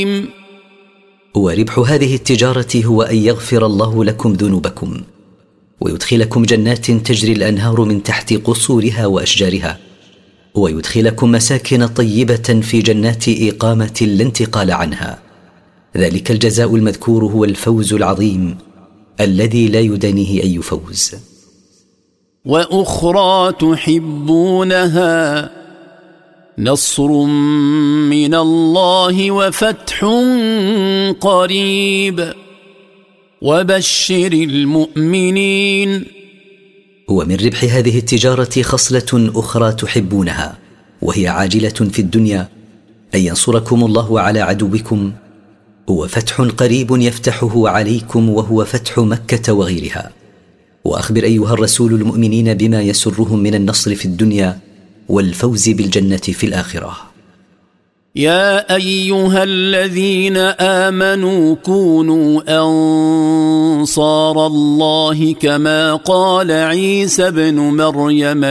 وربح هذه التجارة هو أن يغفر الله لكم ذنوبكم ويدخلكم جنات تجري الأنهار من تحت قصورها وأشجارها، ويدخلكم مساكن طيبة في جنات إقامة لا انتقال عنها. ذلك الجزاء المذكور هو الفوز العظيم الذي لا يدانيه أي فوز. وأخرى تحبونها نصر من الله وفتح قريب وبشر المؤمنين. ومن ربح هذه التجارة خصلة أخرى تحبونها، وهي عاجلة في الدنيا، أن ينصركم الله على عدوكم، وفتح قريب يفتحه عليكم وهو فتح مكة وغيرها. وأخبر أيها الرسول المؤمنين بما يسرهم من النصر في الدنيا والفوز بالجنة في الآخرة. يا أيها الذين آمنوا كونوا أنصار الله كما قال عيسى ابن مريم